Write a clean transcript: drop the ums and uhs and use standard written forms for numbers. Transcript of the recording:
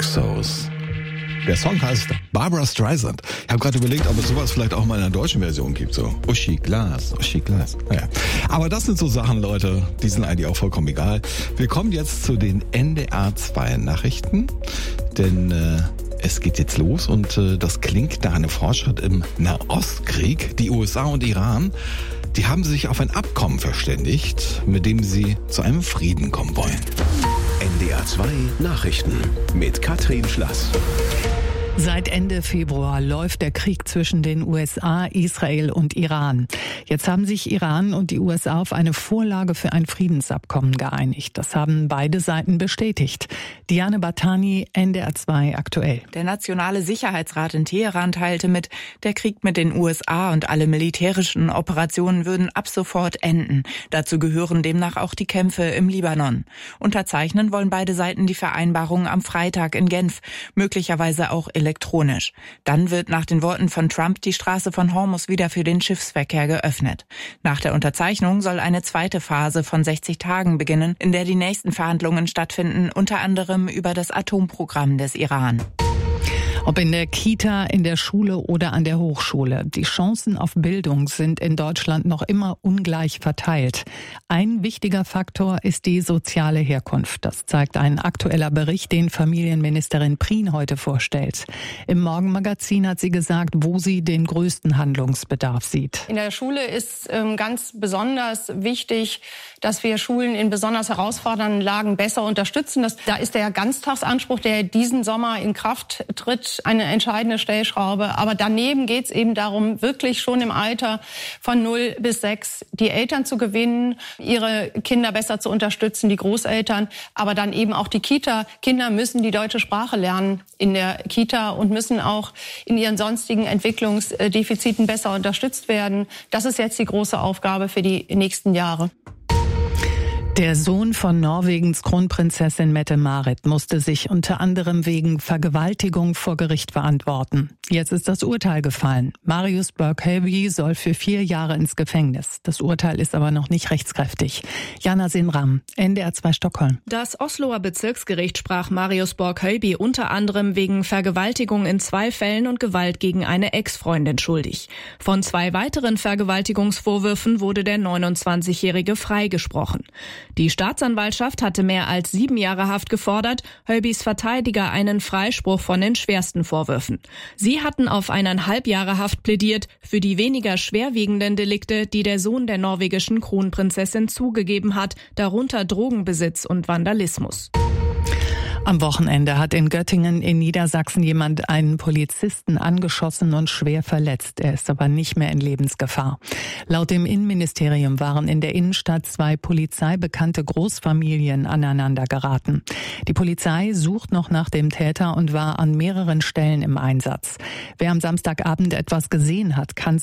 Exos. Der Song heißt Barbra Streisand. Ich habe gerade überlegt, ob es sowas vielleicht auch mal in einer deutschen Version gibt. So Uschi Glas, Uschi Glas. Naja. Aber das sind so Sachen, Leute, die sind eigentlich auch vollkommen egal. Wir kommen jetzt zu den NDR 2 Nachrichten. Denn es geht jetzt los und das klingt nach einem Fortschritt im Nahostkrieg. Die USA und Iran, die haben sich auf ein Abkommen verständigt, mit dem sie zu einem Frieden kommen wollen. NDR 2 Nachrichten mit Katrin Schlass. Seit Ende Februar läuft der Krieg zwischen den USA, Israel und Iran. Jetzt haben sich Iran und die USA auf eine Vorlage für ein Friedensabkommen geeinigt. Das haben beide Seiten bestätigt. Diane Batani, NDR 2 aktuell. Der Nationale Sicherheitsrat in Teheran teilte mit, der Krieg mit den USA und alle militärischen Operationen würden ab sofort enden. Dazu gehören demnach auch die Kämpfe im Libanon. Unterzeichnen wollen beide Seiten die Vereinbarung am Freitag in Genf, möglicherweise auch elektronisch. Dann wird nach den Worten von Trump die Straße von Hormuz wieder für den Schiffsverkehr geöffnet. Nach der Unterzeichnung soll eine zweite Phase von 60 Tagen beginnen, in der die nächsten Verhandlungen stattfinden, unter anderem über das Atomprogramm des Iran. Ob in der Kita, in der Schule oder an der Hochschule, die Chancen auf Bildung sind in Deutschland noch immer ungleich verteilt. Ein wichtiger Faktor ist die soziale Herkunft. Das zeigt ein aktueller Bericht, den Familienministerin Prien heute vorstellt. Im Morgenmagazin hat sie gesagt, wo sie den größten Handlungsbedarf sieht. In der Schule ist ganz besonders wichtig, dass wir Schulen in besonders herausfordernden Lagen besser unterstützen. Da ist der Ganztagsanspruch, der diesen Sommer in Kraft tritt, eine entscheidende Stellschraube. Aber daneben geht es eben darum, wirklich schon im Alter von 0 bis 6 die Eltern zu gewinnen, ihre Kinder besser zu unterstützen, die Großeltern, aber dann eben auch die Kita. Kinder müssen die deutsche Sprache lernen in der Kita und müssen auch in ihren sonstigen Entwicklungsdefiziten besser unterstützt werden. Das ist jetzt die große Aufgabe für die nächsten Jahre. Der Sohn von Norwegens Kronprinzessin Mette-Marit musste sich unter anderem wegen Vergewaltigung vor Gericht verantworten. Jetzt ist das Urteil gefallen. Marius Berghöby soll für 4 Jahre ins Gefängnis. Das Urteil ist aber noch nicht rechtskräftig. Jana Sinram, NDR 2 Stockholm. Das Osloer Bezirksgericht sprach Marius Berghöby unter anderem wegen Vergewaltigung in 2 Fällen und Gewalt gegen eine Ex-Freundin schuldig. Von 2 weiteren Vergewaltigungsvorwürfen wurde der 29-Jährige freigesprochen. Die Staatsanwaltschaft hatte mehr als 7 Jahre Haft gefordert, Höbys Verteidiger einen Freispruch von den schwersten Vorwürfen. Sie hatten auf 1,5 Jahre Haft plädiert für die weniger schwerwiegenden Delikte, die der Sohn der norwegischen Kronprinzessin zugegeben hat, darunter Drogenbesitz und Vandalismus. Am Wochenende hat in Göttingen in Niedersachsen jemand einen Polizisten angeschossen und schwer verletzt. Er ist aber nicht mehr in Lebensgefahr. Laut dem Innenministerium waren in der Innenstadt 2 polizeibekannte Großfamilien aneinander geraten. Die Polizei sucht noch nach dem Täter und war an mehreren Stellen im Einsatz. Wer am Samstagabend etwas gesehen hat, kann